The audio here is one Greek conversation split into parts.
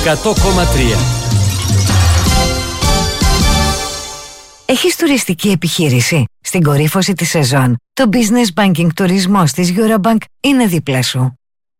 100,3. Έχεις τουριστική επιχείρηση? Στην κορύφωση της σεζόν, το Business Banking τουρισμός της Eurobank είναι δίπλα σου.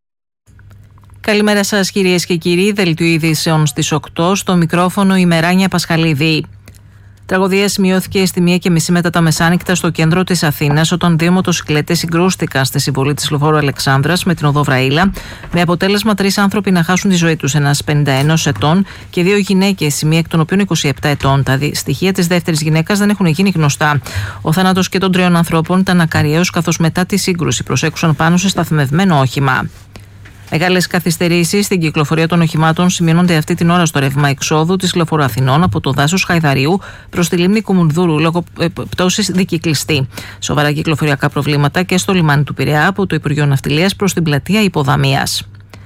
Καλημέρα σας κυρίες και κύριοι, δελτίο ειδήσεων στις 8, στο μικρόφωνο η Μεράνια Πασχαλίδη. Τραγωδία σημειώθηκε στη 1:30 μετά τα μεσάνυχτα στο κέντρο της Αθήνας, όταν δύο μοτοσικλέτες συγκρούστηκαν στη συμβολή της λεωφόρου Αλεξάνδρας με την οδό Βραΐλα, με αποτέλεσμα 3 άνθρωποι να χάσουν τη ζωή τους, ένας 51 ετών και 2 γυναίκες, η μία εκ των οποίων 27 ετών. Τα στοιχεία της δεύτερης γυναίκας δεν έχουν γίνει γνωστά. Ο θάνατος και των 3 ανθρώπων ήταν ακαριαίος, καθώς μετά τη σύγκρουση προσέκουσαν πάνω σε σταθμευμένο όχημα. Μεγάλες καθυστερήσεις στην κυκλοφορία των οχημάτων σημειώνονται αυτή την ώρα στο ρεύμα εξόδου της λεωφόρου Αθηνών από το δάσος Χαϊδαρίου προς τη λίμνη Κουμουνδούρου λόγω πτώσης δικυκλιστή. Σοβαρά κυκλοφοριακά προβλήματα και στο λιμάνι του Πειραιά από το Υπουργείο Ναυτιλίας προς την πλατεία Υποδαμίας.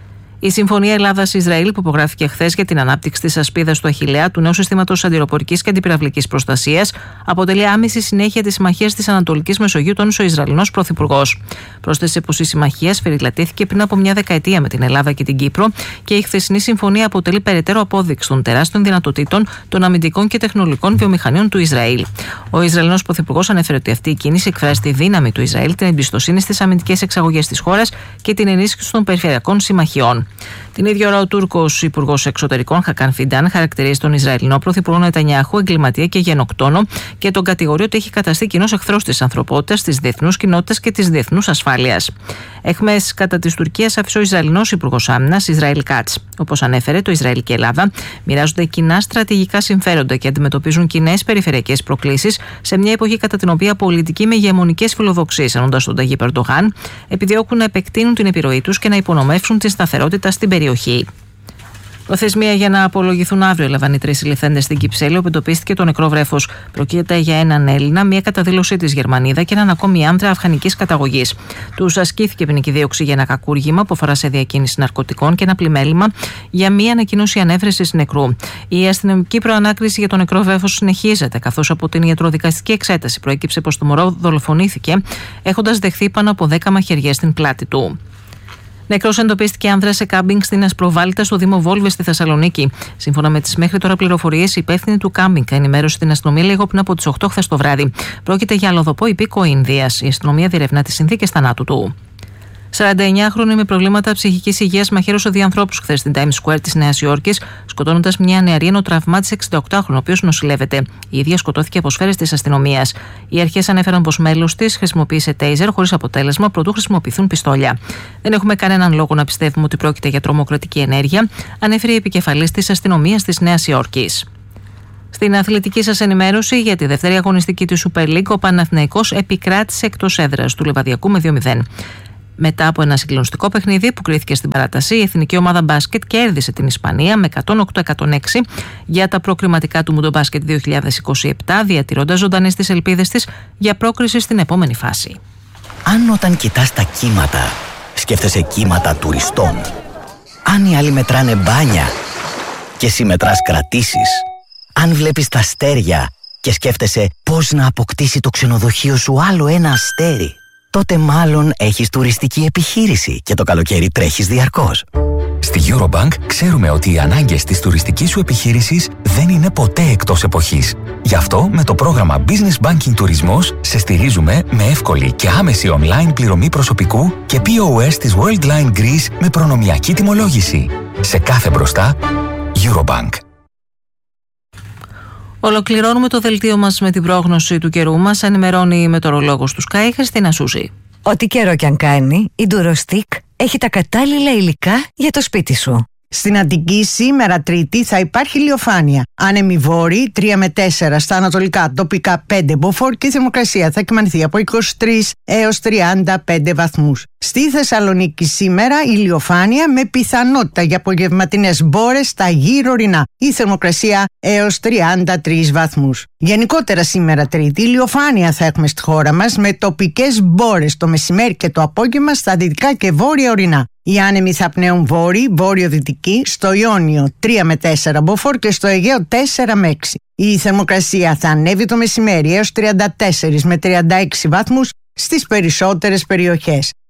Η Συμφωνία Ελλάδα-Ισραήλ, που υπογράφηκε χθες για την ανάπτυξη της ασπίδας του Αχιλλέα, του νέου συστήματος αντιεροπορικής και αντιπυραυλικής προστασίας, αποτελεί άμεση συνέχεια της συμμαχίας της Ανατολικής Μεσογείου, τόνισε ο Ισραηλινός Πρωθυπουργός. Πρόσθεσε πως η συμμαχία σφυριλατήθηκε πριν από μια δεκαετία με την Ελλάδα και την Κύπρο και η χθεσινή συμφωνία αποτελεί περαιτέρω απόδειξη των τεράστιων δυνατοτήτων των αμυντικών και τεχνολογικών βιομηχανιών του Ισραήλ. Ο Ισραηλινός Πρωθυπουργός ανέφερε ότι αυτή η κίνηση εκφράζει τη δύναμη του Ισραήλ, την εμπιστοσύνη στις αμυντικές εξαγωγές της χώρας και την ενίσχυση των περιφερειακών συμμαχιών. Την ίδια ώρα, ο Τούρκος Υπουργός Εξωτερικών Χακάν Φιντάν χαρακτηρίζει τον Ισραηλινό Πρωθυπουργό Νετανιάχου εγκληματία και γενοκτόνο και τον κατηγορεί ότι έχει καταστεί κοινός εχθρός της ανθρωπότητας, της διεθνούς κοινότητας και της διεθνούς ασφάλειας. Εχμές κατά της Τουρκίας άφησε ο Ισραηλινός Υπουργός Άμυνας Ισραήλ Κάτς. Όπως ανέφερε, το Ισραήλ και η Ελλάδα μοιράζονται κοινά στρατηγικά συμφέροντα και αντιμετωπίζουν κοινές περιφερειακές προκλήσεις σε μια εποχή κατά την οποία πολιτικοί με ηγεμονικές φιλοδοξίες, ενώντας τον Ταγίπ Ερντογάν, επιδιώκουν να επεκτείνουν την επιρροή τους και να υπονομεύσουν τη σταθερότητα στην περιοχή. Προθεσμία για να απολογηθούν αύριο έλαβαν οι 3 συλληφθέντες στην Κυψέλη, όπου εντοπίστηκε το νεκρό βρέφος. Πρόκειται για έναν Έλληνα, μία καταδήλωσή της Γερμανίδα και έναν ακόμη άντρα αφγανικής καταγωγής. Τους ασκήθηκε ποινική δίωξη για ένα κακούργημα που αφορά σε διακίνηση ναρκωτικών και ένα πλημέλημα για μία ανακοίνωση ανέβρεσης νεκρού. Η αστυνομική προανάκριση για το νεκρό βρέφος συνεχίζεται, καθώς από την ιατροδικαστική εξέταση προέκυψε πως το μωρό δολοφονήθηκε, έχοντας δεχθεί πάνω από 10 μαχαιριές στην πλάτη του. Νεκρός εντοπίστηκε άνδρας σε κάμπινγκ στην Ασπροβάλτα στο Δήμο Βόλβες στη Θεσσαλονίκη. Σύμφωνα με τις μέχρι τώρα πληροφορίες, η υπεύθυνη του κάμπινγκ ενημέρωσε την αστυνομία λίγο πριν από τις 8 χθες το βράδυ. Πρόκειται για αλλοδοπό υπήκοο Ινδίας. Η αστυνομία διερευνά τις συνθήκες θανάτου του. 49χρονη με προβλήματα ψυχικής υγείας μαχαίρωσε 2 ανθρώπους χθες στην Times Square της Νέας Υόρκης, σκοτώνοντας μια νεαρή ενώ τραυμάτισε 68χρονο, ο οποίος νοσηλεύεται. Η ίδια σκοτώθηκε από σφαίρες της αστυνομίας. Οι αρχές ανέφεραν πως μέλος της χρησιμοποίησε τέιζερ χωρίς αποτέλεσμα προτού χρησιμοποιηθούν πιστόλια. Δεν έχουμε κανέναν λόγο να πιστεύουμε ότι πρόκειται για τρομοκρατική ενέργεια, ανέφερε η επικεφαλής της αστυνομίας της Νέας Υόρκης. Στην αθλητική σας ενημέρωση για τη δεύτερη αγωνιστική της Super League, ο Παναθηναϊκός επικράτησε εκτός έδρας του Λιβαδιακού με 2-0. Μετά από ένα συγκλονιστικό παιχνίδι που κρίθηκε στην παράταση, η εθνική ομάδα μπάσκετ κέρδισε την Ισπανία με 108-106 για τα προκριματικά του Μουντομπάσκετ 2027, διατηρώντας ζωντανές τις ελπίδες της για πρόκριση στην επόμενη φάση. Αν όταν κοιτάς τα κύματα, σκέφτεσαι κύματα τουριστών, αν οι άλλοι μετράνε μπάνια και εσύ μετράς κρατήσεις, αν βλέπεις τα αστέρια και σκέφτεσαι πώς να αποκτήσει το ξενοδοχείο σου άλλο ένα αστέρι, τότε μάλλον έχεις τουριστική επιχείρηση και το καλοκαίρι τρέχεις διαρκώς. Στη Eurobank ξέρουμε ότι οι ανάγκες της τουριστικής σου επιχείρησης δεν είναι ποτέ εκτός εποχής. Γι' αυτό με το πρόγραμμα Business Banking Τουρισμός σε στηρίζουμε με εύκολη και άμεση online πληρωμή προσωπικού και POS της Worldline Greece με προνομιακή τιμολόγηση. Σε κάθε μπροστά, Eurobank. Ολοκληρώνουμε το δελτίο μας με την πρόγνωση του καιρού μας. Ενημερώνει η μετεωρολόγος του Sky, Χριστίνα Σούζη. Ό,τι καιρό κι αν κάνει, η Durostick έχει τα κατάλληλα υλικά για το σπίτι σου. Στην Αττική σήμερα Τρίτη θα υπάρχει ηλιοφάνεια. Άνεμοι βόρειοι 3 με 4 στα ανατολικά, τοπικά 5 μποφόρ και η θερμοκρασία θα κυμανθεί από 23 έως 35 βαθμούς. Στη Θεσσαλονίκη σήμερα ηλιοφάνεια με πιθανότητα για απογευματινές μπόρες στα γύρω ορεινά. Η θερμοκρασία έως 33 βαθμούς. Γενικότερα σήμερα Τρίτη ηλιοφάνεια θα έχουμε στη χώρα μας με τοπικές μπόρες το μεσημέρι και το απόγευμα στα δυτικά και βόρεια ορεινά. Οι άνεμοι θα πνέουν βόρειοι, βόρειο-δυτικοί, στο Ιόνιο 3 με 4 μποφόρ και στο Αιγαίο 4 με 6. Η θερμοκρασία θα ανέβει το μεσημέρι έως 34 με 36 βαθμούς στις περισσότερες περιοχές.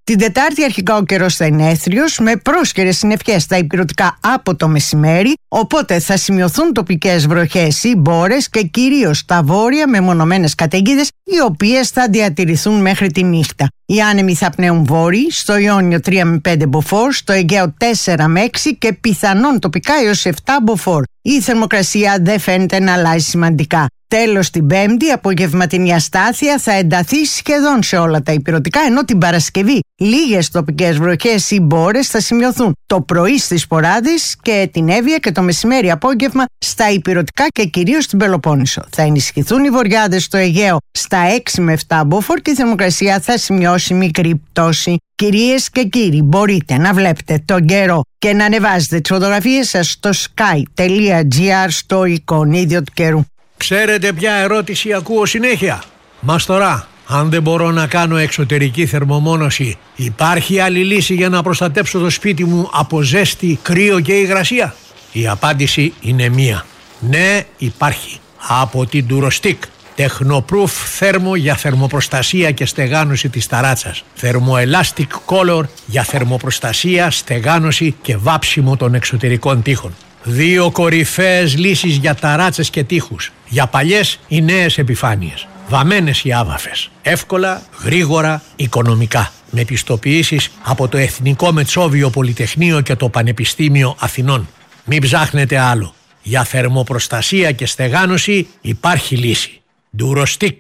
Την Τετάρτη αρχικά ο καιρός θα είναι έθριος με πρόσκαιρες συννεφιές στα ηπειρωτικά από το μεσημέρι, οπότε θα σημειωθούν τοπικές βροχές ή μπόρες και κυρίως στα βόρεια με μονομένες καταιγίδες, οι οποίες θα διατηρηθούν μέχρι τη νύχτα. Οι άνεμοι θα πνέουν βόρειοι, στο Ιόνιο 3 με 5 μποφόρ, στο Αιγαίο 4 με 6 και πιθανόν τοπικά έως 7 μποφόρ. Η θερμοκρασία δεν φαίνεται να αλλάζει σημαντικά. Τέλος, την Πέμπτη, απογευματινή αστάθεια θα ενταθεί σχεδόν σε όλα τα ηπειρωτικά, ενώ την Παρασκευή λίγες τοπικές βροχές ή μπόρες θα σημειωθούν το πρωί στις Ποράδες και την Εύβοια και το μεσημέρι απόγευμα στα ηπειρωτικά και κυρίως στην Πελοπόννησο. Θα ενισχυθούν οι βορειάδες στο Αιγαίο στα 6 με 7 μποφόρ και η θερμοκρασία θα σημειώσει μικρή πτώση. Κυρίες και κύριοι, μπορείτε να βλέπετε τον καιρό και να ανεβάζετε τις φωτογραφίες σας στο sky.gr στο εικονίδιο του καιρού. Ξέρετε ποια ερώτηση ακούω συνέχεια? Μας τώρα, αν δεν μπορώ να κάνω εξωτερική θερμομόνωση, υπάρχει άλλη λύση για να προστατέψω το σπίτι μου από ζέστη, κρύο και υγρασία? Η απάντηση είναι μία. Ναι, υπάρχει. Από την Durostick. Technoproof θέρμο για θερμοπροστασία και στεγάνωση της ταράτσας. Thermoelastic Color για θερμοπροστασία, στεγάνωση και βάψιμο των εξωτερικών τοίχων. 2 κορυφαίες λύσεις για ταράτσες και τοίχους. Για παλιές ή νέες επιφάνειες. Βαμμένες ή άβαφες. Εύκολα, γρήγορα, οικονομικά. Με πιστοποιήσεις από το Εθνικό Μετσόβιο Πολυτεχνείο και το Πανεπιστήμιο Αθηνών. Μην ψάχνετε άλλο. Για θερμοπροστασία και στεγάνωση υπάρχει λύση. Durostick.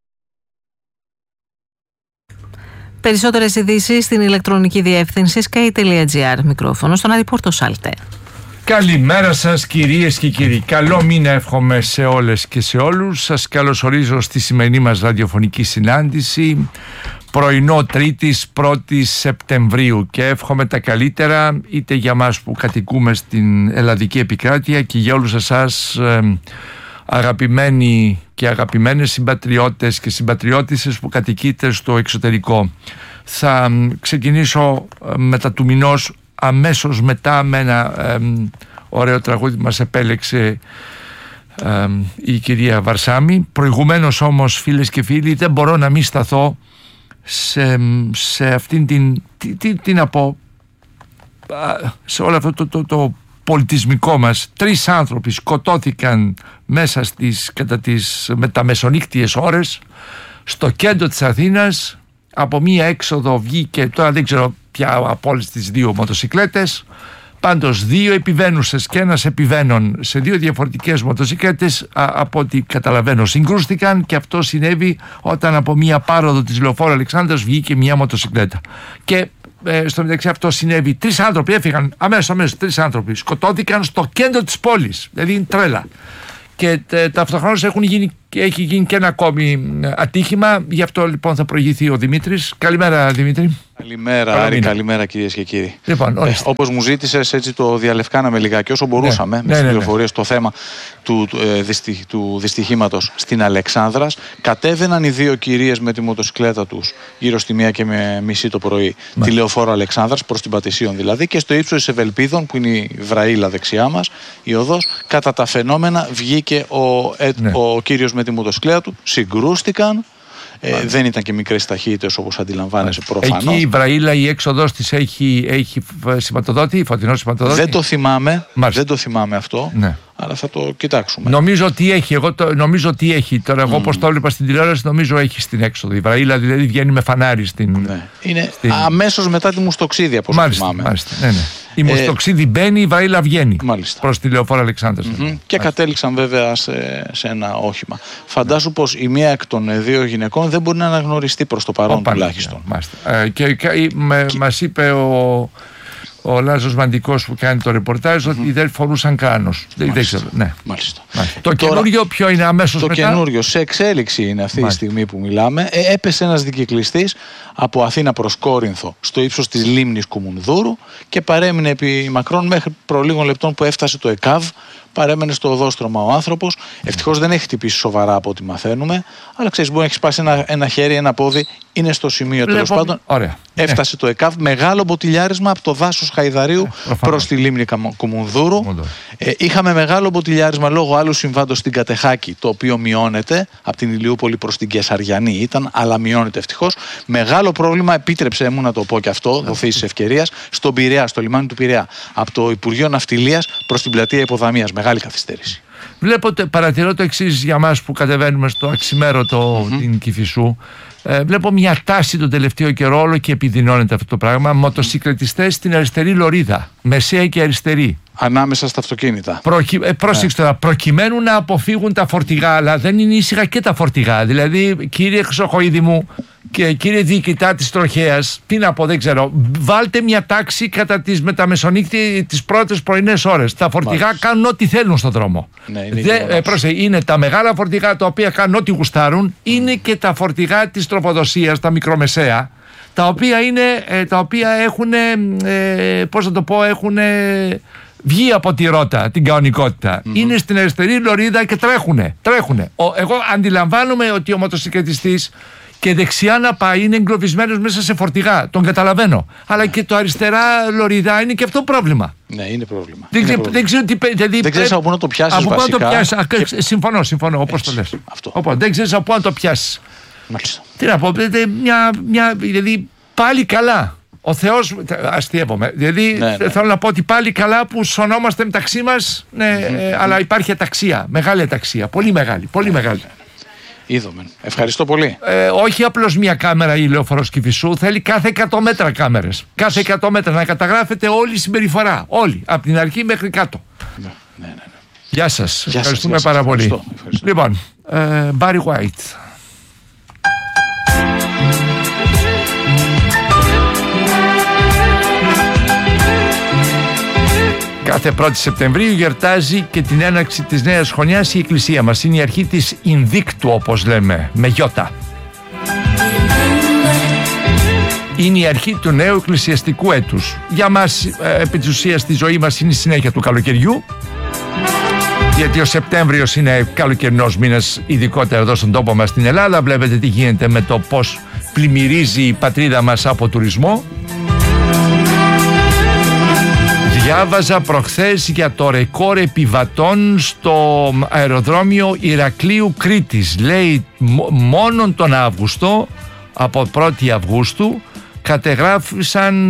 Περισσότερες ειδήσεις στην ηλεκτρονική διεύθυνση sky.gr. Μικρόφωνο στον Άρη Πορτοσάλτε. Καλημέρα σας κυρίες και κύριοι. Καλό μήνα εύχομαι σε όλες και σε όλους. Σας καλωσορίζω στη σημερινή μας ραδιοφωνική συνάντηση, πρωινό Τρίτης 1η Σεπτεμβρίου, και εύχομαι τα καλύτερα είτε για μας που κατοικούμε στην ελλαδική επικράτεια και για όλους εσάς αγαπημένοι και αγαπημένες συμπατριώτες και συμπατριώτισσες που κατοικείτε στο εξωτερικό. Θα ξεκινήσω μετά του μηνός, αμέσως μετά, με ένα ωραίο τραγούδι που μας επέλεξε η κυρία Βαρσάμι. Προηγουμένως όμως, φίλες και φίλοι, δεν μπορώ να μην σταθώ σε αυτήν την σε όλο αυτό το πολιτισμικό μας. 3 άνθρωποι σκοτώθηκαν μέσα κατά τις μεταμεσονύκτιες ώρες στο κέντρο της Αθήνας. Από μία έξοδο βγήκε, τώρα δεν ξέρω πια από όλες τις 2 μοτοσικλέτες, πάντως 2 επιβαίνουσες και ένας επιβαίνων σε 2 διαφορετικές μοτοσικλέτες, από ό,τι καταλαβαίνω συγκρούστηκαν, και αυτό συνέβη όταν από μία πάροδο της Λεωφόρου Αλεξάνδρας βγήκε μία μοτοσικλέτα. Και στο μεταξύ αυτό συνέβη, 3 άνθρωποι έφυγαν αμέσως 3 άνθρωποι σκοτώθηκαν στο κέντρο της πόλης, δηλαδή είναι τρέλα. Και ταυτοχρόνως έχει γίνει και ένα ακόμη ατύχημα. Γι' αυτό λοιπόν θα προηγηθεί ο Δημήτρης. Καλημέρα, Δημήτρη. Καλημέρα, Άρη, καλημέρα κυρίες και κύριοι. Λοιπόν, όπως μου ζήτησες, έτσι το διαλευκάναμε λιγάκι όσο μπορούσαμε με τις πληροφορίες στο θέμα του δυστυχήματος στην Αλεξάνδρας. Κατέβαιναν οι 2 κυρίες με τη μοτοσικλέτα τους γύρω στη 1:30 το πρωί τη Λεωφόρο Αλεξάνδρας, προς την Πατησίων δηλαδή, και στο ύψος της Ευελπίδων, που είναι η Βραήλα δεξιά μας, η οδός, κατά τα φαινόμενα βγήκε ο κύριος με τη μοτοσικλέτα του, συγκρούστηκαν. Δεν ήταν και μικρές ταχύτητες όπως αντιλαμβάνεσαι προφανώς. Εκεί η Βραήλα, η έξοδος της έχει σηματοδότη, φωτεινό σηματοδότη. Δεν το θυμάμαι αυτό, αλλά θα το κοιτάξουμε. Νομίζω ότι έχει. Τώρα εγώ όπως το έβλεπα στην τηλεόραση, νομίζω έχει στην έξοδο. Η Βραήλα δηλαδή βγαίνει με φανάρι είναι αμέσως μετά τη Μουστοξίδη, όπως θυμάμαι. Μάλιστα. Η Μουστοξίδη μπαίνει, η Βραήλα βγαίνει προς τη Λεωφόρο Αλεξάνδρας. Και κατέληξαν βέβαια σε ένα όχημα. Φαντάσου πως η μία εκ των 2 γυναικών δεν μπορεί να αναγνωριστεί προς το παρόν τουλάχιστον. Και μας είπε ο Λάζος Μαντικός που κάνει το ρεπορτάζ ότι δεν φορούσαν κράνος. Δεν ξέρω. Μάλιστα. Το καινούριο ποιο είναι αμέσως μετά? Το καινούριο σε εξέλιξη είναι αυτή τη στιγμή που μιλάμε. Έπεσε ένας δικυκλιστής από Αθήνα προς Κόρινθο στο ύψος της λίμνης Κουμουνδούρου και παρέμεινε επί μακρόν μέχρι προ λίγων λεπτών που έφτασε το ΕΚΑΒ παρέμενε στο οδόστρωμα ο άνθρωπος. Ευτυχώς δεν έχει χτυπήσει σοβαρά από ό,τι μαθαίνουμε, αλλά ξέρεις, μπορεί να έχει σπάσει ένα χέρι, ένα πόδι, είναι στο σημείο τέλος πάντων. Ωραία. Έφτασε το ΕΚΑΒ, μεγάλο μποτιλιάρισμα από το δάσος Χαϊδαρίου προς τη λίμνη Κουμουνδούρου. Είχαμε μεγάλο μποτιλιάρισμα λόγω άλλου συμβάντος στην Κατεχάκη, το οποίο μειώνεται από την Ηλιούπολη προς την Κεσαριανή ήταν, αλλά μειώνεται ευτυχώς. Μεγάλο πρόβλημα, επίτρεψέ μου να το πω και αυτό, δοθείς της ευκαιρίας, στον Πειραιά, στο λιμάνι του Πειραιά, από το Υπουργείο Ναυτιλίας προς την πλατεία Υποδαμίας. Μεγάλη καθυστέρηση. Παρατηρώ το εξής για μας που κατεβαίνουμε στο αξιμέρωτο την Κηφισού. Βλέπω μια τάση τον τελευταίο καιρό, όλο και επιδεινώνεται αυτό το πράγμα. Μοτοσυκλετιστές στην αριστερή λωρίδα, μεσαία και αριστερή. Ανάμεσα στα αυτοκίνητα. Πρόσεξτε τώρα, προκειμένου να αποφύγουν τα φορτηγά, αλλά δεν είναι ήσυχα και τα φορτηγά. Δηλαδή, κύριε Χρυσοχοΐδη μου και κύριε διοικητά της τροχέας, τι να πω, δεν ξέρω, βάλτε μια τάξη κατά τις μεταμεσονύκτη τις πρώτες πρωινές ώρες. Τα φορτηγά κάνουν ό,τι θέλουν στον δρόμο. Είναι τα μεγάλα φορτηγά τα οποία κάνουν ό,τι γουστάρουν, είναι και τα φορτηγά της τροφοδοσίας, τα μικρομεσαία, τα οποία έχουν, πώς να το πω, έχουν βγει από τη ρότα, την κανονικότητα. Είναι στην αριστερή λωρίδα και τρέχουνε. Εγώ αντιλαμβάνομαι ότι ο μοτοσυκλετιστής και δεξιά να πάει είναι εγκλωβισμένος μέσα σε φορτηγά. Τον καταλαβαίνω. Αλλά και το αριστερά λωρίδα είναι και αυτό πρόβλημα. Ναι, είναι πρόβλημα. Δεν ξέρω τι. Δεν ξέρεις από πού να το πιάσεις. Από πού να το πιάσεις. Συμφωνώ, όπως το λες. Δεν ξέρεις από πού να το πιάσεις. Τι να πω, δηλαδή πάλι καλά. Ο Θεός, αστείευομαι. Δηλαδή θέλω να πω ότι πάλι καλά που σωνόμαστε μεταξύ μας, αλλά υπάρχει αταξία. Μεγάλη αταξία. Πολύ μεγάλη. Πολύ μεγάλη. Είδαμε. Ευχαριστώ πολύ. Όχι απλώς μια κάμερα η Λεωφορός Κηφισού, θέλει κάθε 100 μέτρα κάμερες. Κάθε 100 μέτρα να καταγράφεται όλη η συμπεριφορά. Όλη. Από την αρχή μέχρι κάτω. Ναι. Γεια σας. Ευχαριστούμε πάρα πολύ. Ευχαριστώ. Λοιπόν, Barry White. Κάθε 1η Σεπτεμβρίου γιορτάζει και την έναρξη της νέας χρονιάς η Εκκλησία μας. Είναι η αρχή της Ινδίκτου, όπως λέμε, με γιώτα. Είναι η αρχή του νέου εκκλησιαστικού έτους. Για μας, επί της ουσίας, στη ζωή μας είναι η συνέχεια του καλοκαιριού. Γιατί ο Σεπτέμβριος είναι καλοκαιρινός μήνας, ειδικότερα εδώ στον τόπο μας στην Ελλάδα. Βλέπετε τι γίνεται με το πώς πλημμυρίζει η πατρίδα μας από τουρισμό. Διάβαζα προχθές για το ρεκόρ επιβατών στο αεροδρόμιο Ηρακλείου Κρήτης. Λέει μόνον τον Αύγουστο, από 1η Αυγούστου, κατεγράφησαν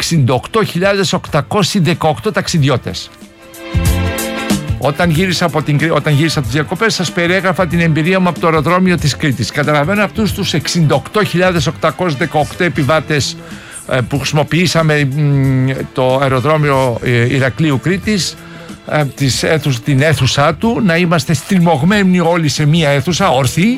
68.818 ταξιδιώτες. Όταν γύρισα από τις διακοπές σας περιέγραφα την εμπειρία μου από το αεροδρόμιο της Κρήτης. Καταλαβαίνω αυτούς τους 68.818 επιβάτες που χρησιμοποιήσαμε το αεροδρόμιο Ηρακλείου Κρήτης, την αίθουσά του, να είμαστε στριμωγμένοι όλοι σε μία αίθουσα, όρθιοι.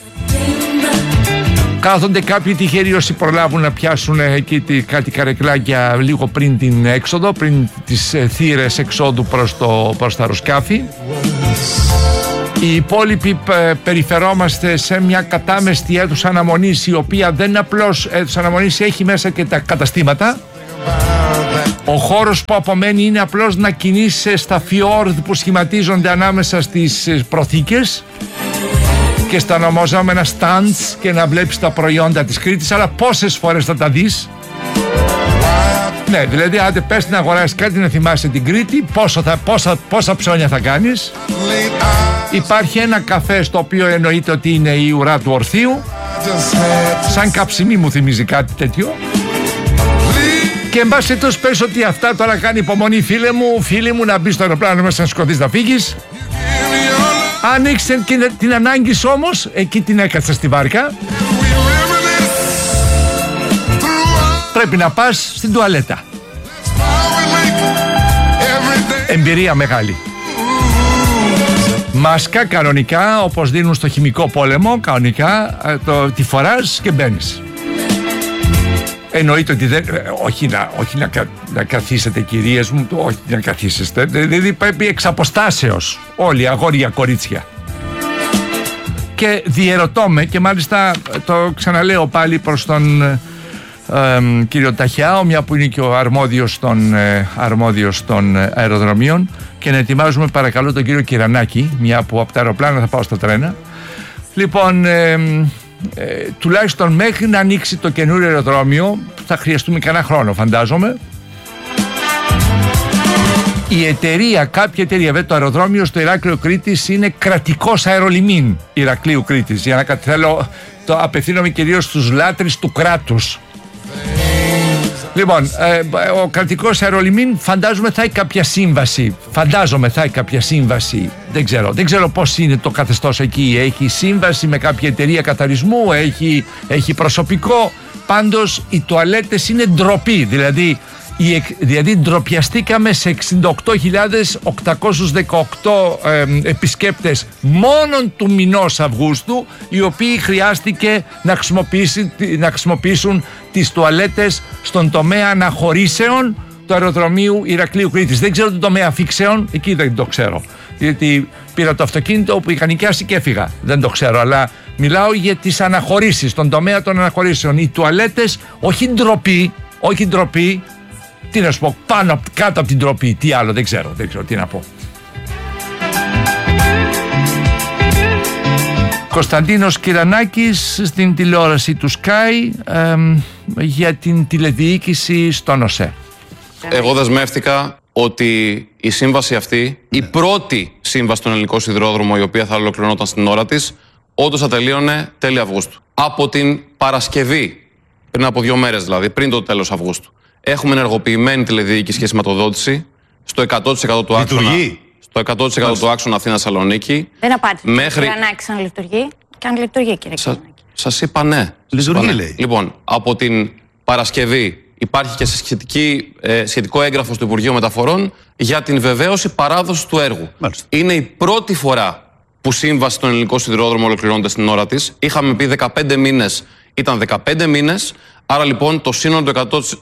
Κάθονται κάποιοι τυχεροί όσοι προλάβουν να πιάσουν εκεί κάτι καρεκλάκια λίγο πριν την έξοδο, πριν τις θύρες εξόδου προς τα αεροσκάφη. Οι υπόλοιποι περιφερόμαστε σε μια κατάμεστη αίθουσα αναμονής, η οποία δεν είναι απλώς αίθουσα αναμονής, έχει μέσα και τα καταστήματα. Ο χώρος που απομένει είναι απλώς να κινείσαι στα φιόρδ που σχηματίζονται ανάμεσα στις προθήκες και στα ονομαζόμενα stands και να βλέπεις τα προϊόντα της Κρήτης, αλλά πόσες φορές θα τα δεις? Ναι, δηλαδή άντε πες να αγοράσεις κάτι, να θυμάσαι την Κρήτη, πόσα ψώνια θα κάνεις. Υπάρχει ένα καφέ στο οποίο εννοείται ότι είναι η ουρά του Ορθείου, σαν καψιμή μου θυμίζει κάτι τέτοιο. Και εν πάση περιπτώσει πες ότι αυτά τώρα κάνει υπομονή φίλοι μου, να μπεις στο αεροπλάνο μέσα να σκοτείς να φύγεις. Αν έχεις την ανάγκη σου όμως, εκεί την έκατσα στη βάρκα, πρέπει να πας στην τουαλέτα. Εμπειρία μεγάλη. Μάσκα κανονικά, όπως δίνουν στο χημικό πόλεμο, κανονικά τη φοράς και μπαίνεις. Εννοείται ότι όχι να καθίσετε, κυρίες μου, όχι να καθίσετε, δηλαδή πρέπει εξ αποστάσεως όλοι, αγόρια, κορίτσια. Και διερωτώ με, και μάλιστα το ξαναλέω πάλι προς τον κύριο Ταχιάο, μια που είναι και ο αρμόδιος των αεροδρομίων, και να ετοιμάζουμε παρακαλώ τον κύριο Κυρανάκη, μια που από τα αεροπλάνα θα πάω στα τρένα. Λοιπόν, τουλάχιστον μέχρι να ανοίξει το καινούριο αεροδρόμιο θα χρειαστούμε κανένα χρόνο, φαντάζομαι. Η εταιρεία, κάποια εταιρεία, βέβαια το αεροδρόμιο στο Ηράκλειο Κρήτης είναι κρατικός αερολιμήν Ηρακλείου Κρήτης. Για να το απευθύνομαι κυρίως στους λάτρεις του κράτους. Λοιπόν, ο κρατικός αερολιμήν φαντάζομαι θα έχει κάποια σύμβαση. Δεν ξέρω πώς είναι το καθεστώς εκεί. Έχει σύμβαση με κάποια εταιρεία καθαρισμού, έχει προσωπικό. Πάντως οι τουαλέτες είναι ντροπή. Δηλαδή ντροπιαστήκαμε σε 68.818 επισκέπτες μόνον του μηνός Αυγούστου, οι οποίοι χρειάστηκε να χρησιμοποιήσουν τις τουαλέτες στον τομέα αναχωρήσεων του αεροδρομίου Ηρακλείου Κρήτης. Δεν ξέρω τον τομέα αφήξεων, εκεί δεν το ξέρω, γιατί πήρα το αυτοκίνητο που είχα νοικιάσει και έφυγα, δεν το ξέρω, αλλά μιλάω για τις αναχωρήσεις, τον τομέα των αναχωρήσεων. Οι τουαλέτες, όχι ντροπή, τι να σου πω, κάτω από την ντροπή, τι άλλο, δεν ξέρω τι να πω. Κωνσταντίνος Κυρανάκης στην τηλεόραση του Sky για την τηλεδιοίκηση στον ΟΣΕ. Εγώ δεσμεύτηκα ότι η σύμβαση αυτή, η πρώτη σύμβαση στον ελληνικό σιδηρόδρομο, η οποία θα ολοκληρωνόταν στην ώρα της, όντως θα τελείωνε τέλη Αυγούστου. Από την Παρασκευή, πριν από 2 μέρες δηλαδή, πριν το τέλος Αυγούστου, έχουμε ενεργοποιημένη τηλεδιοίκηση και σηματοδότηση στο 100% του άξονα. Στο 100% του άξονα Αθήνα-Θεσσαλονίκη. Δεν απάντησε. Μέχρι... αν λειτουργεί. Και αν λειτουργεί, κύριε Κυρανάκη. Σας είπα ναι. Λειτουργεί, λέει. Λοιπόν, από την Παρασκευή υπάρχει και σχετικό έγγραφο στο Υπουργείο Μεταφορών για την βεβαίωση παράδοση του έργου. Μάλιστα. Είναι η πρώτη φορά που σύμβαση στον ελληνικό σιδηρόδρομο ολοκληρώνεται στην ώρα της. Είχαμε πει 15 μήνες, ήταν 15 μήνες. Άρα λοιπόν το σύνολο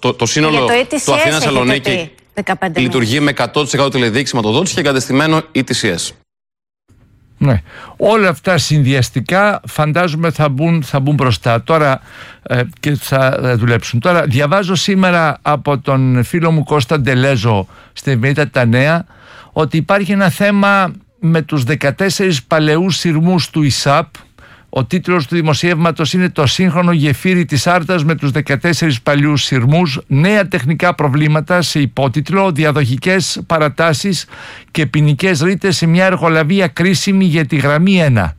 του Αθήνα-Θεσσαλονίκη λειτουργεί με 100% τηλεδιοίκηση σηματοδότηση και εγκατεστημένο ETCS. Ναι. Όλα αυτά συνδυαστικά φαντάζομαι θα μπουν μπροστά τώρα και θα δουλέψουν. Τώρα διαβάζω σήμερα από τον φίλο μου Κώστα Ντελέζο στην Εφημερίδα Τα Νέα ότι υπάρχει ένα θέμα με τους 14 παλαιούς σειρμούς του ΙΣΑΠ. Ο τίτλος του δημοσιεύματος είναι «Το σύγχρονο γεφύρι της Άρτας με τους 14 παλιούς σειρμούς, νέα τεχνικά προβλήματα», σε υπότιτλο «Διαδοχικές παρατάσεις και ποινικές ρήτες σε μια εργολαβία κρίσιμη για τη γραμμή 1».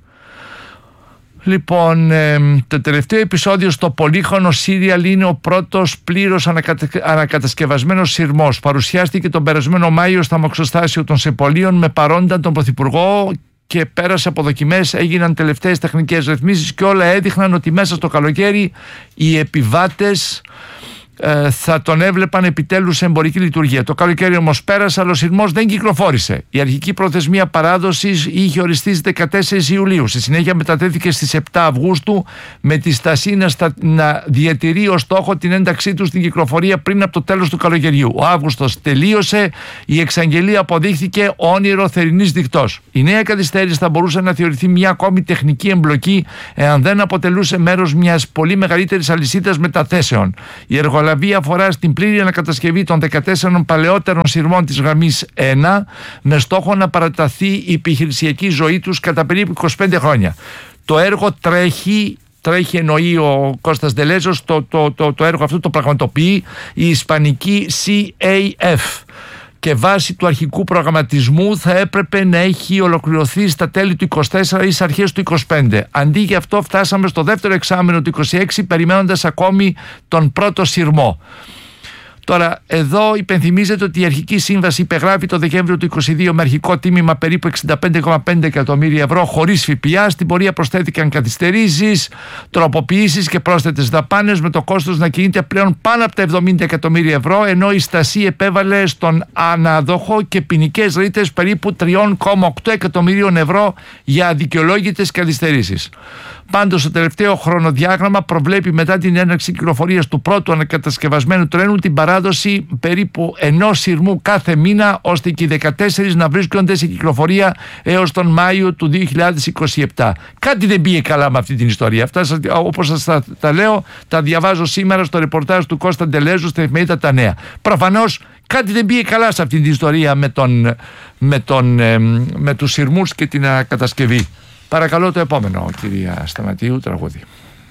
Λοιπόν, το τελευταίο επεισόδιο στο πολύχρονο σύριαλ είναι ο πρώτος πλήρως ανακατασκευασμένος σειρμός. Παρουσιάστηκε τον περασμένο Μάιο στο αμαξοστάσιο των Σεπολίων με παρόντα τον Πρωθυπουργό και πέρασε από δοκιμές, έγιναν τελευταίες τεχνικές ρυθμίσεις και όλα έδειχναν ότι μέσα στο καλοκαίρι οι επιβάτες θα τον έβλεπαν επιτέλους σε εμπορική λειτουργία. Το καλοκαίρι όμως πέρασε, αλλά ο σειρμός δεν κυκλοφόρησε. Η αρχική προθεσμία παράδοσης είχε οριστεί στις 14 Ιουλίου. Στη συνέχεια μετατέθηκε στις 7 Αυγούστου με τη στασή να διατηρεί ως στόχο την ένταξή του στην κυκλοφορία πριν από το τέλος του καλοκαιριού. Ο Αύγουστος τελείωσε, η εξαγγελία αποδείχθηκε όνειρο θερινής νυχτός. Η νέα καθυστέρηση θα μπορούσε να θεωρηθεί μια ακόμη τεχνική εμπλοκή εάν δεν αποτελούσε μέρος μιας πολύ μεγαλύτερης αλυσίδας μεταθέσεων. Η εργολαβία αφορά στην πλήρη ανακατασκευή των 14 παλαιότερων σειρμών της γραμμής 1 με στόχο να παραταθεί η επιχειρησιακή ζωή τους κατά περίπου 25 χρόνια. Το έργο τρέχει, εννοεί ο Κώστας Ντελέζος, το έργο αυτό το πραγματοποιεί η ισπανική CAF και βάσει του αρχικού προγραμματισμού θα έπρεπε να έχει ολοκληρωθεί στα τέλη του 24 ή στις αρχές του 25. Αντί για αυτό φτάσαμε στο δεύτερο εξάμηνο του 26 περιμένοντας ακόμη τον πρώτο σειρμό. Τώρα, εδώ υπενθυμίζεται ότι η αρχική σύμβαση υπεγράφει το Δεκέμβριο του 2022 με αρχικό τίμημα περίπου 65,5 εκατομμύρια ευρώ χωρίς ΦΠΑ. Στην πορεία προσθέθηκαν καθυστερήσεις, τροποποιήσεις και πρόσθετες δαπάνες, με το κόστος να κινείται πλέον πάνω από τα 70 εκατομμύρια ευρώ, ενώ η Στασή επέβαλε στον ανάδοχο και ποινικές ρήτες περίπου 3,8 εκατομμυρίων ευρώ για αδικαιολόγητες καθυστερήσεις. Πάντως, το τελευταίο χρονοδιάγραμμα προβλέπει μετά την έναρξη κυκλοφορίας του πρώτου ανακατασκευασμένου τρένου την παράδοση διάδοση περίπου 1 σειρμού κάθε μήνα, ώστε και οι 14 να βρίσκονται σε κυκλοφορία έως τον Μάιο του 2027. Κάτι δεν πήγε καλά με αυτή την ιστορία. Αυτά, όπως σας τα λέω, τα διαβάζω σήμερα στο ρεπορτάζ του Κώστα Ντελέζου στην εφημερίδα Τα Νέα. Προφανώς κάτι δεν πήγε καλά σε αυτή την ιστορία με τους σειρμούς και την κατασκευή. Παρακαλώ το επόμενο, κυρία Σταματίου, τραγούδι.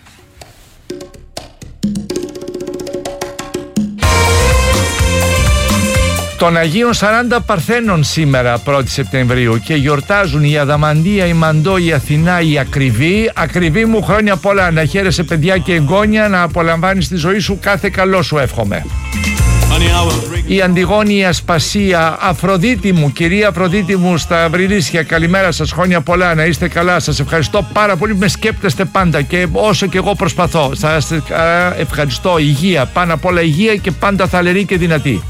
Των Αγίων 40 Παρθένων σήμερα 1η Σεπτεμβρίου και γιορτάζουν η Αδαμαντία, η Μαντώ, η Αθηνά, η Ακριβή. Ακριβή μου, χρόνια πολλά, να χαίρεσαι παιδιά και εγγόνια, να απολαμβάνεις τη ζωή σου, κάθε καλό σου εύχομαι. Η Αντιγόνη, η Ασπασία, Αφροδίτη μου, κυρία Αφροδίτη μου στα Βρυλίσια, καλημέρα σας, χρόνια πολλά, να είστε καλά, σας ευχαριστώ πάρα πολύ που με σκέπτεστε πάντα και όσο και εγώ προσπαθώ. Σας ευχαριστώ, υγεία, πάνω απ' όλα υγεία και πάντα θαλερή και δυνατή.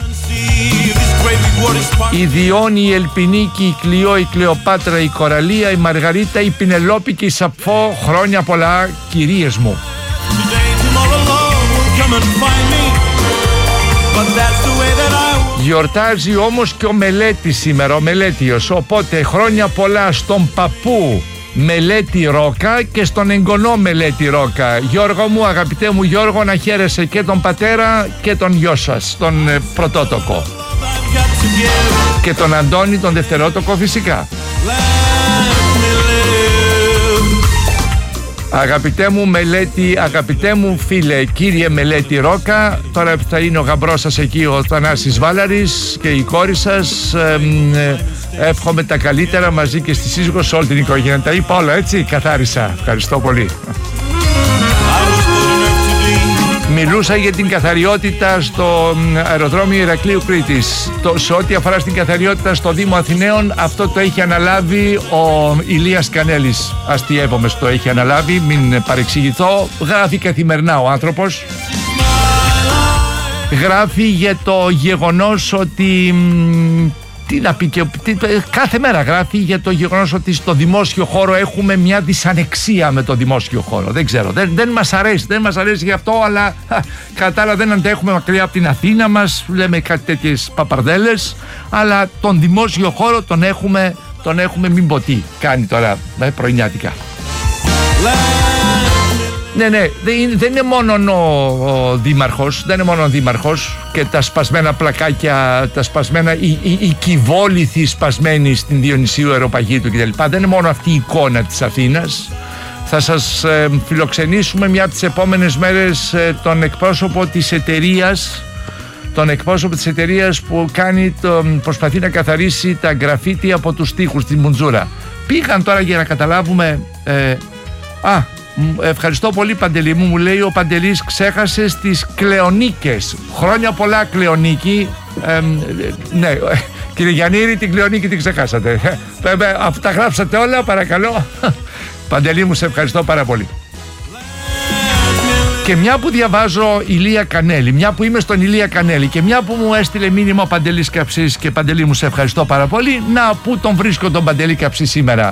Η Διόνη, η Ελπινίκη, η Κλειό, η Κλεοπάτρα, η Κοραλία, η Μαργαρίτα, η Πινελόπη και η Σαπφό, χρόνια πολλά κυρίες μου. Γιορτάζει όμως και ο Μελέτης σήμερα, ο Μελέτιος, οπότε χρόνια πολλά στον παππού Μελέτη Ρόκα και στον εγγονό Μελέτη Ρόκα. Γιώργο μου, αγαπητέ μου Γιώργο, να χαίρεσαι και τον πατέρα και τον γιο σας, τον πρωτότοκο, και τον Αντώνη τον δευτερότοκο φυσικά. Αγαπητέ μου Μελέτη, αγαπητέ μου φίλε, κύριε Μελέτη Ρόκα, τώρα θα είναι ο γαμπρός σας εκεί, ο Θανάσης Βάλαρης, και η κόρη σας. Εύχομαι τα καλύτερα μαζί και στη σύζυγο, σε όλη την οικογένεια. Τα είπα όλα, έτσι, καθάρισα. Ευχαριστώ πολύ. Μιλούσα για την καθαριότητα στο αεροδρόμιο Ηρακλείου Κρήτης. Σε ό,τι αφορά στην καθαριότητα στο Δήμο Αθηναίων, αυτό το έχει αναλάβει ο Ηλίας Κανέλης. Αστιεύομαι, το έχει αναλάβει, μην παρεξηγηθώ. Γράφει καθημερινά ο άνθρωπος. Γράφει για το γεγονός ότι... Τι να πει, και κάθε μέρα γράφει για το γεγονός ότι στο δημόσιο χώρο έχουμε μια δυσανεξία με το δημόσιο χώρο. Δεν ξέρω, δεν μας αρέσει γι' αυτό, αλλά κατά άλλα δεν αντέχουμε μακριά από την Αθήνα μας, λέμε κάτι τέτοιες παπαρδέλες, αλλά τον δημόσιο χώρο τον έχουμε μην πω τι κάνει τώρα, πρωινιάτικα. Ναι, δεν είναι μόνο ο δήμαρχος, δεν είναι μόνο ο δήμαρχος και τα σπασμένα πλακάκια, οι κυβόληθοι σπασμένοι στην Διονυσίου Αεροπαγίτου κτλ. Δεν είναι μόνο αυτή η εικόνα της Αθήνας. Θα σας φιλοξενήσουμε μια από τις επόμενες μέρες τον εκπρόσωπο της εταιρείας, που προσπαθεί να καθαρίσει τα γκραφίτι από τους τοίχους στη Μουντζούρα. Πήγαν τώρα για να καταλάβουμε... Ευχαριστώ πολύ Παντελή μου λέει ο Παντελής, ξέχασες τις Κλεονίκες. Χρόνια πολλά Κλεονίκη. Ναι, κύριε Γιαννήρη, την Κλεονίκη την ξεχάσατε. Αυτά γράψατε όλα, παρακαλώ. Παντελή μου, σε ευχαριστώ πάρα πολύ. Και μια που διαβάζω Ηλία Κανέλη, μια που είμαι στον Ηλία Κανέλη και μια που μου έστειλε μήνυμα ο Παντελής Καψής, και Παντελή μου, σε ευχαριστώ πάρα πολύ. Να, πού τον βρίσκω τον Παντελή Καψή σήμερα.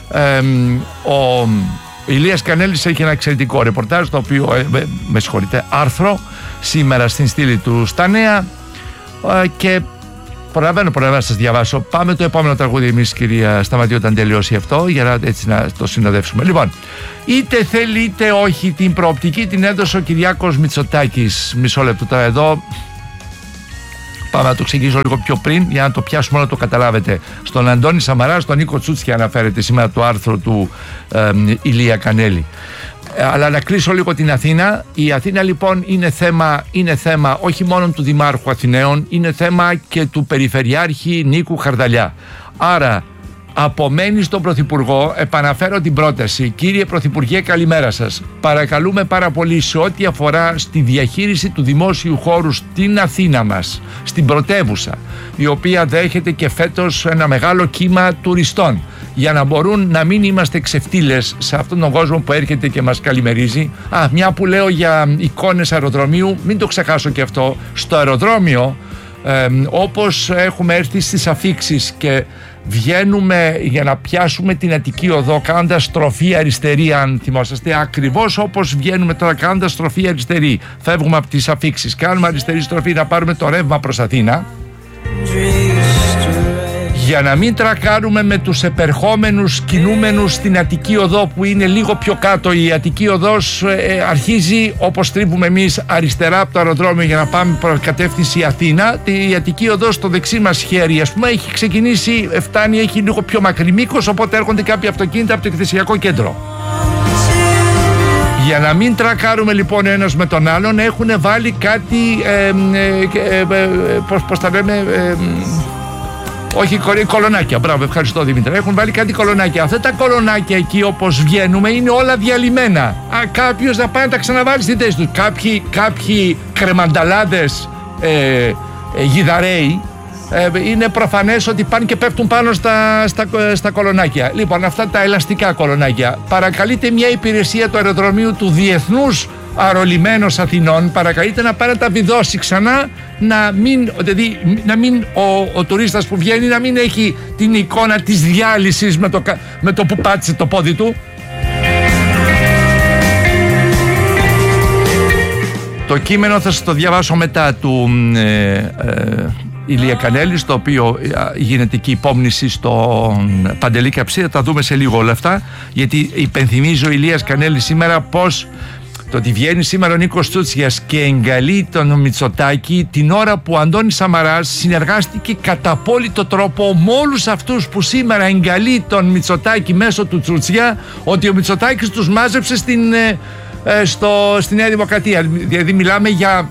Ο Ηλίας Κανέλης έχει ένα εξαιρετικό ρεπορτάζ, το οποίο, άρθρο σήμερα στην στήλη του στα Νέα, και προλαβαίνω να σας διαβάσω. Πάμε το επόμενο τραγούδι εμείς, κυρία Σταματίου, όταν τελειώσει αυτό, για να, έτσι, να το συνοδεύσουμε. Λοιπόν, είτε θέλει είτε όχι, την προοπτική την έδωσε ο Κυριάκος Μητσοτάκης. Μισό λεπτό τώρα εδώ. Πάμε να το εξηγήσω λίγο πιο πριν, για να το πιάσουμε όλα, το καταλάβετε. Στον Αντώνη Σαμαρά, στον Νίκο Τσούτσια αναφέρεται σήμερα το άρθρο του Ηλία Κανέλη. Αλλά να κλείσω λίγο την Αθήνα. Η Αθήνα λοιπόν είναι θέμα όχι μόνο του Δημάρχου Αθηναίων, είναι θέμα και του Περιφερειάρχη Νίκου Χαρδαλιά. Άρα απομένει στον Πρωθυπουργό, επαναφέρω την πρόταση. Κύριε Πρωθυπουργέ, καλημέρα σας. Παρακαλούμε πάρα πολύ, σε ό,τι αφορά στη διαχείριση του δημόσιου χώρου στην Αθήνα μας, στην πρωτεύουσα, η οποία δέχεται και φέτος ένα μεγάλο κύμα τουριστών, για να μπορούν να μην είμαστε ξεφτύλες σε αυτόν τον κόσμο που έρχεται και μας καλημερίζει. Μια που λέω για εικόνες αεροδρομίου, μην το ξεχάσω και αυτό. Στο αεροδρόμιο, όπως έχουμε έρθει στις αφίξεις και βγαίνουμε για να πιάσουμε την Αττική Οδό κάνοντας στροφή αριστερή, αν θυμόσαστε, ακριβώς όπως βγαίνουμε τώρα κάνοντας στροφή αριστερή. Φεύγουμε από τις αφίξεις, κάνουμε αριστερή στροφή να πάρουμε το ρεύμα προς Αθήνα, για να μην τρακάρουμε με τους επερχόμενους κινούμενους στην Αττική Οδό που είναι λίγο πιο κάτω. Η Αττική Οδός αρχίζει όπως τρίβουμε εμείς αριστερά από το αεροδρόμιο για να πάμε προς κατεύθυνση Αθήνα. Η Αττική Οδός στο δεξί μας χέρι, ας πούμε, έχει ξεκινήσει, φτάνει, έχει λίγο πιο μακρύ μήκος, οπότε έρχονται κάποια αυτοκίνητα από το εκθεσιακό κέντρο. Για να μην τρακάρουμε λοιπόν ένας με τον άλλον, έχουν βάλει κάτι, πώς τα λέμε, όχι, κολονάκια. Μπράβο, ευχαριστώ Δημήτρη. Έχουν βάλει κάτι κολονάκια. Αυτά τα κολονάκια εκεί όπως βγαίνουμε είναι όλα διαλυμένα. Κάποιος να πάει να τα ξαναβάλει στη θέση του. Κάποιοι κρεμανταλάδες γιδαρέοι είναι προφανές ότι πάνε και πέφτουν πάνω στα κολονάκια. Λοιπόν, αυτά τα ελαστικά κολονάκια. Παρακαλείται μια υπηρεσία του αεροδρομίου του Διεθνούς Αερολιμένος Αθηνών, παρακαλείται να πάει να τα βιδώσει ξανά, να μην ο τουρίστας που βγαίνει να μην έχει την εικόνα της διάλυσης με το που πάτησε το πόδι του. Το κείμενο θα σας το διαβάσω μετά του Ηλία Κανέλη, στο οποίο γίνεται και υπόμνηση στον Παντελή Καψί. Θα τα δούμε σε λίγο όλα αυτά, γιατί υπενθυμίζει ο Ηλίας Κανέλης σήμερα πως το ότι βγαίνει σήμερα ο Νίκος Τσούτσιας και εγκαλεί τον Μητσοτάκη την ώρα που ο Αντώνης Σαμαράς συνεργάστηκε κατά απόλυτο τρόπο με όλους αυτούς που σήμερα εγκαλεί τον Μητσοτάκη μέσω του Τσούτσια, ότι ο Μητσοτάκης τους μάζεψε στη Νέα Δημοκρατία. Δηλαδή μιλάμε για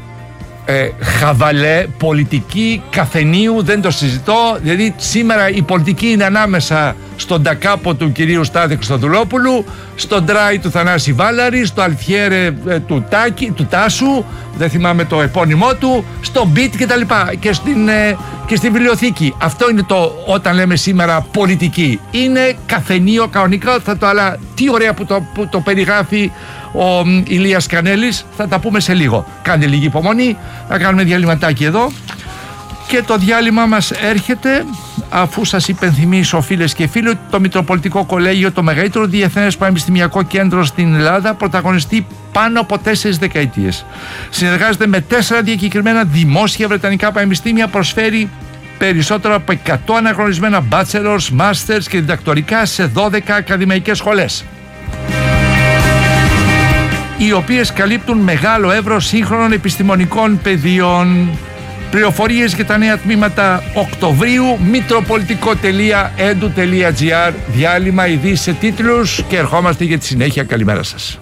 χαβαλέ πολιτική καφενείου, δεν το συζητώ. Δηλαδή σήμερα η πολιτική είναι ανάμεσα στον τακάπο του κυρίου Στάθη Χριστοδουλόπουλου, στον Ντράι του Θανάση Βάλαρη, στο Αλφιέρε του Τάσου, δεν θυμάμαι το επώνυμό του, στο Μπιτ και τα λοιπά, και στην βιβλιοθήκη. Αυτό είναι όταν λέμε σήμερα πολιτική. Είναι καφενείο κανονικά, αλλά τι ωραία που το περιγράφει ο Ηλίας Κανέλης. Θα τα πούμε σε λίγο. Κάντε λίγη υπομονή, να κάνουμε διαλυματάκι εδώ. Και το διάλειμμα μας έρχεται αφού σας υπενθυμίσω, φίλες και φίλοι, ότι το Μητροπολιτικό Κολέγιο, το μεγαλύτερο διεθνές πανεπιστημιακό κέντρο στην Ελλάδα, πρωταγωνιστεί πάνω από 4 δεκαετίες. Συνεργάζεται με 4 διακεκριμένα δημόσια βρετανικά πανεπιστήμια, προσφέρει περισσότερα από 100 αναγνωρισμένα bachelors, masters και διδακτορικά σε 12 ακαδημαϊκές σχολές, οι οποίες καλύπτουν μεγάλο εύρος σύγχρονων επιστημονικών πεδίων. Πληροφορίες για τα νέα τμήματα Οκτωβρίου, mitropolitico.edu.gr. Διάλειμμα, ειδήσεις σε τίτλους και ερχόμαστε για τη συνέχεια. Καλημέρα σας.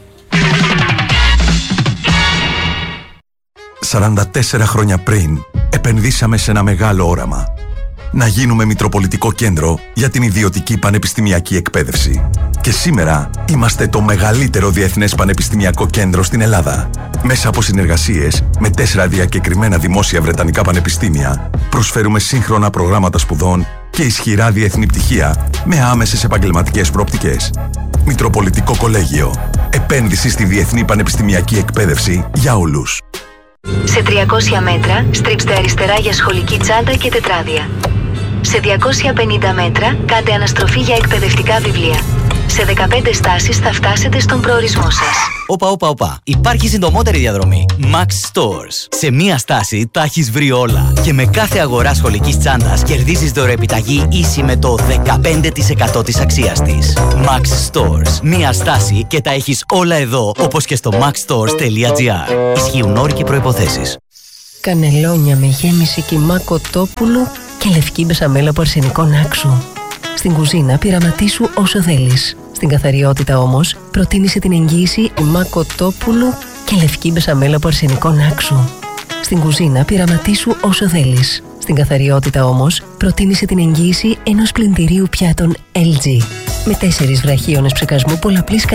44 χρόνια πριν επενδύσαμε σε ένα μεγάλο όραμα. Να γίνουμε Μητροπολιτικό Κέντρο για την ιδιωτική πανεπιστημιακή εκπαίδευση. Και σήμερα είμαστε το μεγαλύτερο διεθνές πανεπιστημιακό κέντρο στην Ελλάδα. Μέσα από συνεργασίες με 4 διακεκριμένα δημόσια βρετανικά πανεπιστήμια, προσφέρουμε σύγχρονα προγράμματα σπουδών και ισχυρά διεθνή πτυχία με άμεσες επαγγελματικές προοπτικές. Μητροπολιτικό Κολέγιο. Επένδυση στη διεθνή πανεπιστημιακή εκπαίδευση για όλους. Σε 300 μέτρα στρίψτε αριστερά για σχολική τσάντα και τετράδια. Σε 250 μέτρα κάντε αναστροφή για εκπαιδευτικά βιβλία. Σε 15 στάσεις θα φτάσετε στον προορισμό σας. Όπα. Υπάρχει συντομότερη διαδρομή. Max Stores. Σε μία στάση τα έχεις βρει όλα. Και με κάθε αγορά σχολικής τσάντας κερδίζεις δωρεοεπιταγή ίση με το 15% της αξίας της. Max Stores. Μία στάση και τα έχεις όλα εδώ, όπως και στο maxstores.gr. Ισχύουν όροι και προϋποθέσεις. Κανελόνια με γέμιση κιμά κοτόπουλου και λευκή μπεσαμέλα από αρσενικό άξου. Στην κουζίνα πειραματίσου όσο θέλεις. Στην καθαριότητα όμως προτίμησε την εγγύηση κιμά κοτόπουλου και λευκή μπεσαμέλα από αρσενικό άξου. Στην κουζίνα πειραματίσου όσο θέλεις. Στην καθαριότητα όμως προτίμησε την εγγύηση ενός πλυντηρίου πιάτων LG. Με 4 βραχίονες ψεκασμού πολλαπλής